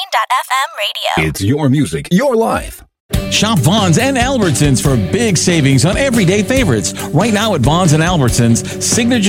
Plain.fm radio. It's your music, your life. Shop Vons and Albertsons for big savings on everyday favorites. Right now at Vons and Albertsons, signature